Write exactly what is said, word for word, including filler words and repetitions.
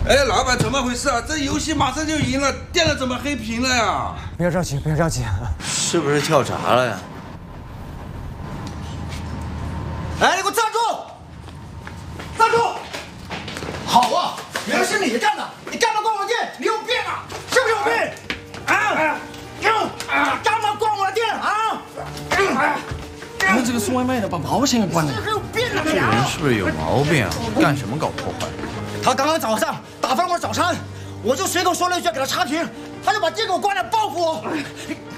哎，老板，怎么回事啊？这游戏马上就赢了，电脑怎么黑屏了呀？ 不要着急，不要着急。 是不是跳闸了呀？ 哎，你给我站住！站住！好啊，原来是你干的！你干嘛逛我店？你有病啊？是不是有病？啊！啊！干嘛逛我店啊？ 你们这个送外卖的把保险给关了。 是不是有病啊？ 这人是不是有毛病啊？干什么搞破坏？ 他刚刚早上打翻我早餐，我就随口说了一句给他差评，他就把店给我关了，报复我。